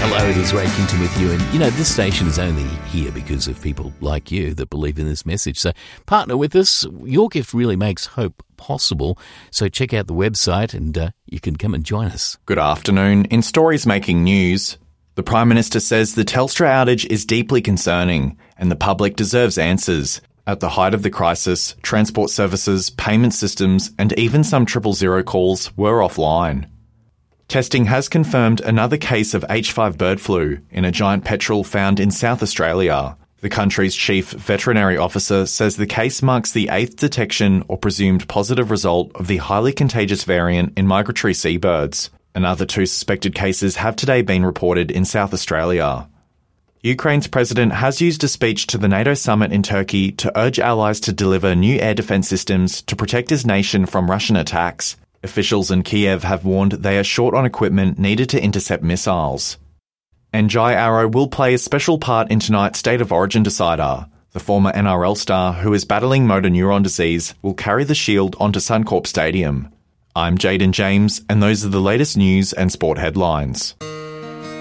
Hello, it is Ray Kington with you. And, this station is only here because of people like you that believe in this message. So partner with us. Your gift really makes hope possible. So check out the website and you can come and join us. Good afternoon. In stories making news, the Prime Minister says the Telstra outage is deeply concerning and the public deserves answers. At the height of the crisis, transport services, payment systems and even some 000 calls were offline. Testing has confirmed another case of H5 bird flu in a giant petrel found in South Australia. The country's chief veterinary officer says the case marks the 8th detection or presumed positive result of the highly contagious variant in migratory seabirds. Another 2 suspected cases have today been reported in South Australia. Ukraine's president has used a speech to the NATO summit in Turkey to urge allies to deliver new air defence systems to protect his nation from Russian attacks. Officials in Kiev have warned they are short on equipment needed to intercept missiles. And Jai Arrow will play a special part in tonight's State of Origin decider. The former NRL star, who is battling motor neuron disease, will carry the shield onto Suncorp Stadium. I'm Jaden James, and those are the latest news and sport headlines.